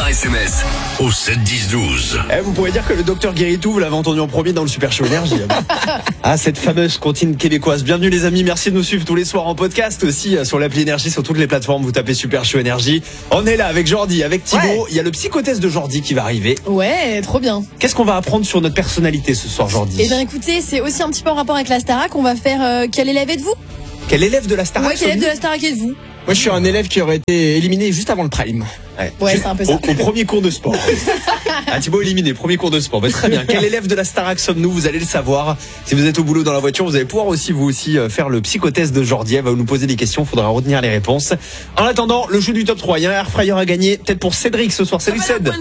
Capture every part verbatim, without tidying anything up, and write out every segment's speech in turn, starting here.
S M S au sept dix douze. Eh, vous pourrez dire que le docteur Guéritou, vous l'avez entendu en premier dans le Super Show Énergie. Ah, cette fameuse comptine québécoise. Bienvenue les amis, merci de nous suivre tous les soirs en podcast aussi sur l'appli Énergie, sur toutes les plateformes. Vous tapez Super Show Énergie. On est là avec Jordi, avec Thibaut. Ouais. Il y a le psychotest de Jordi qui va arriver. Ouais, trop bien. Qu'est-ce qu'on va apprendre sur notre personnalité ce soir, Jordi? Eh bien écoutez, c'est aussi un petit peu en rapport avec la Starac. On va faire euh, quel élève êtes-vous? Quel élève de la Starac? Ouais, quel élève de la Starac êtes-vous? Moi, je suis un élève qui aurait été éliminé juste avant le prime. Ouais, ouais c'est un peu ça. Au, au premier cours de sport. Ah, Thibaut éliminé, premier cours de sport. Bah, très bien. Quel élève de la Starac sommes-nous? Vous allez le savoir. Si vous êtes au boulot dans la voiture, vous allez pouvoir aussi, vous aussi, faire le psychotest de Jordi. Elle va nous poser des questions. Il faudra retenir les réponses. En attendant, le jeu du top trois. Il y a un airfryer à gagner. Peut-être pour Cédric ce soir. Salut Céd.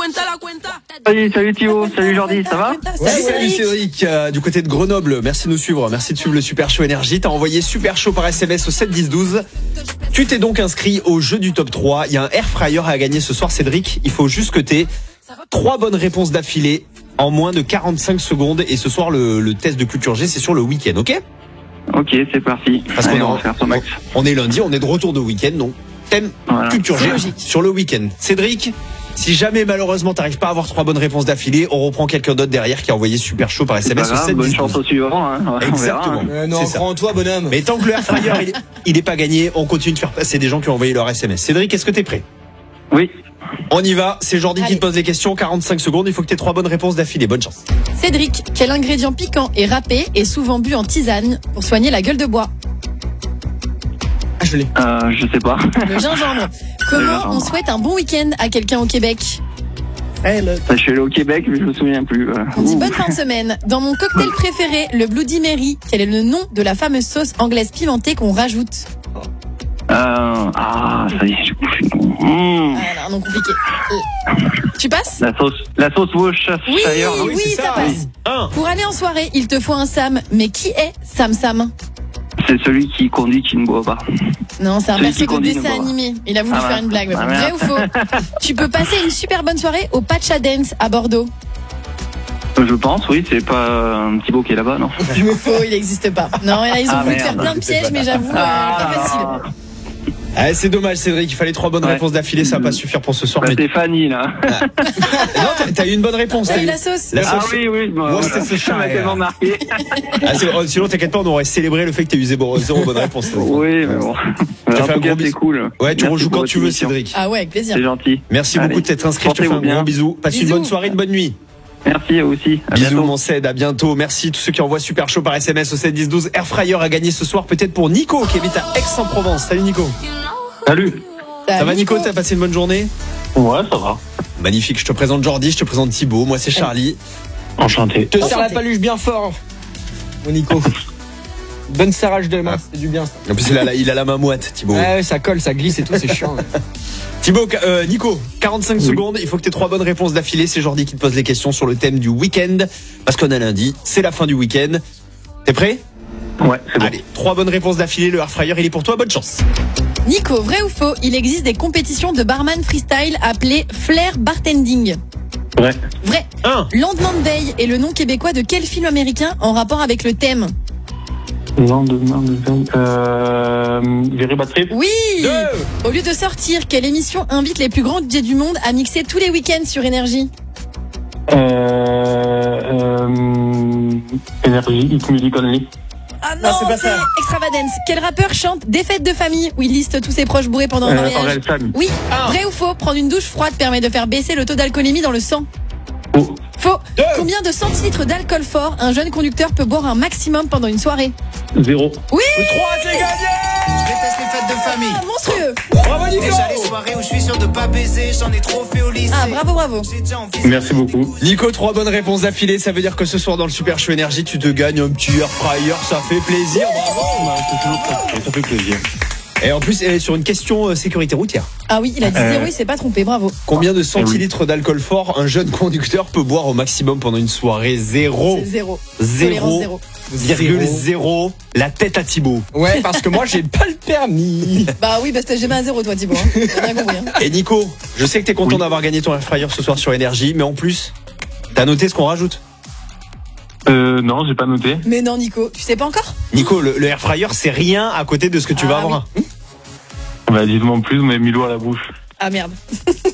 Salut, salut Thibaut. Salut Jordi. Ça va? Ouais, salut Cédric. Euh, du côté de Grenoble. Merci de nous suivre. Merci de suivre le Super Show Énergie. T'as envoyé Super Show par S M S au sept dix douze. Tu t'es donc inscrit au jeu du top trois. Il y a un airfryer à gagner ce soir, Cédric. Il faut juste que t'aies trois bonnes réponses d'affilée en moins de quarante-cinq secondes. Et ce soir, le, le test de culture G, c'est sur le week-end, ok? Ok, c'est parti. Parce Allez, qu'on on va faire son max. On est lundi, on est de retour de week-end, donc thème Voilà. culture G sur le week-end. Cédric, si jamais malheureusement t'arrives pas à avoir trois bonnes réponses d'affilée, on reprend quelqu'un d'autre derrière qui a envoyé Super Show par S M S Pas grave, au sept bonne dix chance douze. au suivant. Hein. On Exactement. verra, hein. Euh, non, C'est ça. prends-toi, bonhomme. Mais tant que le airfryer il, est- il est pas gagné, on continue de faire passer des gens qui ont envoyé leur S M S. Cédric, est-ce que t'es prêt? Oui. On y va, c'est Jordi qui Allez. te pose les questions, quarante-cinq secondes, il faut que tu aies trois bonnes réponses d'affilée, bonne chance. Cédric, quel ingrédient piquant et râpé est souvent bu en tisane pour soigner la gueule de bois? Ah, je l'ai. Euh, je sais pas. Le gingembre. Comment gingembre. on souhaite un bon week-end à quelqu'un au Québec? Je suis allé au Québec, mais je me souviens plus. euh. On dit Ouh. bonne fin de semaine. Dans mon cocktail préféré, le Bloody Mary, quel est le nom de la fameuse sauce anglaise pimentée qu'on rajoute? Euh, ah, ça y est, j'ai bouffé. Mmh. Ah, non, non compliqué. Euh, Tu passes? La sauce, la sauce Worcestershire. Oui, non oui, c'est ça, ça, passe. Un. Pour aller en soirée, il te faut un Sam. Mais qui est Sam Sam? C'est celui qui conduit qui ne boit pas. Non, c'est un Celui perso qui de conduit dessin ne boit. animé. Il a voulu Ah, faire mince. une blague. Mais Ah, bon, vrai ou faux? Tu peux passer une super bonne soirée au Patcha Dance à Bordeaux. Je pense, oui, c'est pas un petit Thibaut qui est là-bas, non? Faux, il n'existe pas. Non, et là, ils ont Ah, voulu merde. faire plein de pièges, mais j'avoue, euh, pas facile. Ah, c'est dommage Cédric, il fallait trois bonnes Ouais. réponses d'affilée, ça va pas suffire pour ce soir. Bah, Mais... Stéphanie, là. Non, t'as- t'as eu une bonne réponse. T'as t'as eu eu- la sauce? La Ah sauce- oui, oui, bon, Moi, voilà. c'était ce Ça m'a chat, tellement euh. marqué. Ah, c'est- oh, sinon, t'inquiète pas, on aurait célébré le fait que t'aies eu zéro, zéro bonne réponse. Oui, mais bon. te En fais un tout gros cas, c'est bisou. cool. Ouais, tu Merci rejoues pour quand votre tu veux, émission. Cédric. Ah ouais, avec plaisir. C'est gentil. Merci Allez. beaucoup de t'être inscrit. Je te fais un Portez-vous bien. gros bisou. Passe une Bisous. bonne soirée, une bonne nuit. Merci, vous aussi. À Bisous bientôt. mon Ced, à bientôt. Merci tous ceux qui envoient Super Show par S M S au sept dix douze. Airfryer à gagner ce soir, peut-être pour Nico qui habite à Aix-en-Provence. Salut Nico. Salut. Ça va Nico, t'as passé une bonne journée? Ouais, ça va. Magnifique, je te présente Jordi, je te présente Thibaut. Moi c'est Charlie. Enchanté. Te serre la Enchanté. paluche bien fort, mon Nico. Bonne serrage de main, c'est du bien ça. En plus il a la, il a la main moite Thibaut. Ouais, ouais, ça colle, ça glisse et tout, c'est chiant. Thibaut, euh, Nico, quarante-cinq secondes, il faut que tu aies trois bonnes réponses d'affilée. C'est Jordi qui te pose les questions sur le thème du week-end. Parce qu'on a lundi, c'est la fin du week-end. T'es prêt? Ouais, c'est bon. Allez, trois bonnes réponses d'affilée, le airfryer il est pour toi, bonne chance. Nico, vrai ou faux, il existe des compétitions de barman freestyle appelées flair bartending? Ouais. Vrai. Un. Lendemain de veille est le nom québécois de quel film américain en rapport avec le thème? Lendemain de veille. Euh. Very Bad Trip. Oui. Deux. Au lieu de sortir, quelle émission invite les plus grands D J du monde à mixer tous les week-ends sur Énergie? Euh. euh Energy, Hit Music Only. Ah non, c'est pas c'est ça. Extravagance. Quel rappeur chante Des fêtes de famille où il liste tous ses proches bourrés pendant un Euh, mariage? Aurel San. Oui. Ah. Vrai ou faux, prendre une douche froide permet de faire baisser le taux d'alcoolémie dans le sang? Oh. Faux. Deux. Combien de centilitres d'alcool fort un jeune conducteur peut boire un maximum pendant une soirée? Zéro. Oui. Trois, c'est gagné. Je déteste les fêtes de famille. Ah, monstrueux. Bravo Nico. Déjà les soirées où je suis sûr de pas baiser, j'en ai trop fait au lycée. Ah, bravo, bravo. J'ai déjà envie. Merci beaucoup. Nico, trois bonnes réponses d'affilée, ça veut dire que ce soir dans le Super Show Énergie, tu te gagnes un petit airfryer, ça fait plaisir, bravo. Ça fait plaisir. Et en plus, elle est sur une question euh, sécurité routière. Ah oui, il a dit Euh. zéro, il s'est pas trompé, bravo. Combien de centilitres d'alcool fort un jeune conducteur peut boire au maximum pendant une soirée? Zéro. C'est zéro. Zéro. Tolérance Virgule zéro. La tête à Thibaut. Ouais, parce que moi j'ai pas le permis. Bah oui, parce que t'as jamais un zéro, toi, Thibaut. Hein. T'as bien compris. Hein. Et Nico, je sais que t'es content Oui. d'avoir gagné ton airfryer ce soir sur Énergie, mais en plus, t'as noté ce qu'on rajoute. Euh, non, j'ai pas noté. Mais non, Nico, tu sais pas encore? Nico, le, le airfryer, c'est rien à côté de ce que tu Ah vas avoir. Bah, dites-moi en plus, vous m'avez mis l'eau à la bouche. Ah merde.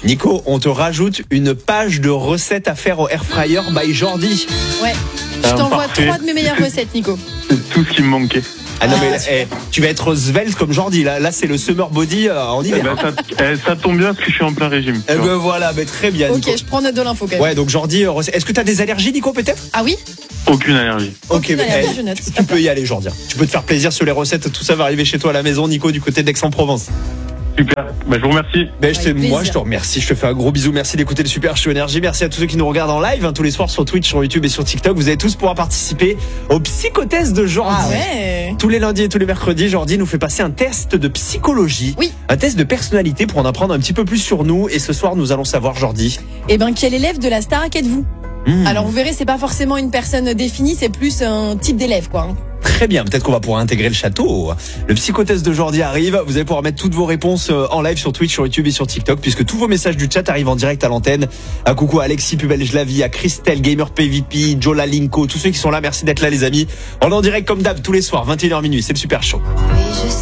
Nico, on te rajoute une page de recettes à faire au air fryer by Jordi. Ouais. Je Ah, t'envoie parfait. trois de mes meilleures recettes, Nico. C'est tout ce qui me manquait. Ah non Ah, mais super. eh, tu vas être svelte comme Jordi. Là, là c'est le summer body euh, en Eh hiver. ben, ça, eh, ça tombe bien parce que je suis en plein régime. tu Eh vois. ben voilà, mais très bien. Ok, Nico. je prends note de l'info quand même. Ouais, donc Jordi, euh, recette- est-ce que t'as des allergies, Nico, peut-être? Ah oui? Aucune allergie. Ok, Aucune mais allergie, eh, je note. tu peux y aller, Jordi. Tu peux te faire plaisir sur les recettes. Tout ça va arriver chez toi à la maison, Nico, du côté d'Aix-en-Provence. Super. Bah, je vous remercie. Ben, je Avec te- moi, plaisir. je te remercie. Je te fais un gros bisou. Merci d'écouter le Super Show Énergie. Merci à tous ceux qui nous regardent en live hein, tous les soirs sur Twitch, sur YouTube et sur TikTok. Vous allez tous pouvoir participer au psychotest de Jordi. Ah ouais. Tous les lundis et tous les mercredis, Jordi nous fait passer un test de psychologie. Oui. Un test de personnalité pour en apprendre un petit peu plus sur nous. Et ce soir, nous allons savoir, Jordi. Eh ben, quel élève de la Starac êtes-vous? Hmm, Alors vous verrez, c'est pas forcément une personne définie, c'est plus un type d'élève, quoi. hein. Très bien. Peut-être qu'on va pouvoir intégrer le château. Le psychotest de Jordi arrive. Vous allez pouvoir mettre toutes vos réponses euh, en live sur Twitch, sur YouTube et sur TikTok, puisque tous vos messages du chat arrivent en direct à l'antenne. Un coucou à Alexis Pubel-Jlavi, à Christelle, Gamer P V P, Jola Linko, tous ceux qui sont là. Merci d'être là, les amis. On est en direct comme d'hab tous les soirs, vingt et une heures minuit. C'est le Super Show.